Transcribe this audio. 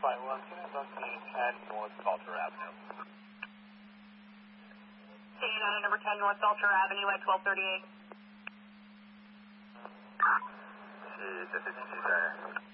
Flight 1, can I book the 10 North Salter Avenue? United number 10 North Salter Avenue at 1238. 是，这是继续在